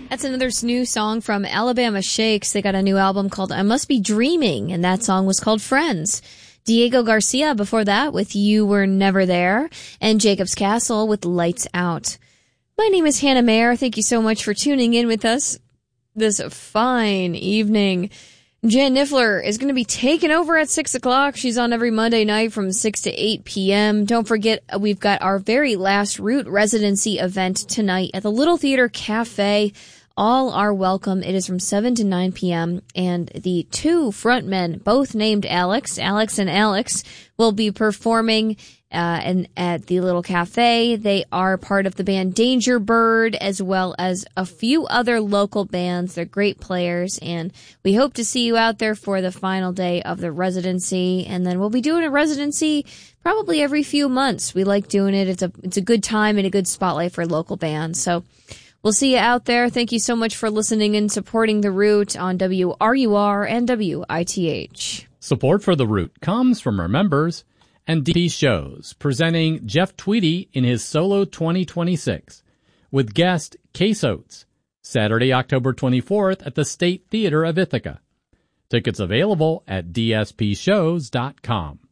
That's another new song from Alabama Shakes. They got a new album called I Must Be Dreaming, and that song was called Friends. Diego Garcia before that with You Were Never There, and Jacob's Castle with Lights Out. My name is Hannah Mayer. Thank you so much for tuning in with us this fine evening. Jen Niffler is going to be taking over at 6 o'clock. She's on every Monday night from 6 to 8 p.m. Don't forget, we've got our very last Root residency event tonight at the Little Theater Cafe. All are welcome. It is from 7 to 9 p.m. And the two frontmen, both named Alex and Alex, will be performing at the little cafe. They are part of the band Danger Bird, as well as a few other local bands. They're great players, and we hope to see you out there for the final day of the residency. And then we'll be doing a residency probably every few months. We like doing it. It's a good time and a good spotlight for local bands. So we'll see you out there. Thank you so much for listening and supporting The Root on WRUR and WITH. Support for The Root comes from our members and DP Shows, presenting Jeff Tweedy in his Solo 2026 with guest Case Oates, Saturday, October 24th at the State Theater of Ithaca. Tickets available at dspshows.com.